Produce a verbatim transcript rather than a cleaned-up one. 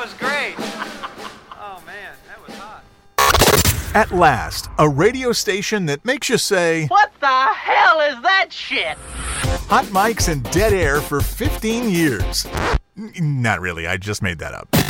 That was great. Oh, man, that was hot. At last, a radio station that makes you say, "What the hell is that shit?" Hot mics and dead air for fifteen years. N- Not really, I just made that up.